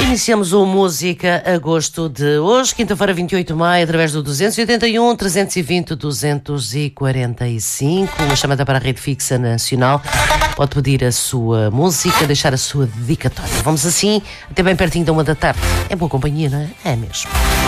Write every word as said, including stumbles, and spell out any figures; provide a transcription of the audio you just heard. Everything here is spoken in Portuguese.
Iniciamos o Música Agosto de hoje, quinta-feira, vinte e oito de maio, através do duzentos e oitenta e um, trezentos e vinte, duzentos e quarenta e cinco, uma chamada para a Rede Fixa Nacional. Pode pedir a sua música, deixar a sua dedicatória. Vamos assim, até bem pertinho da uma da tarde. É boa companhia, não é? É mesmo.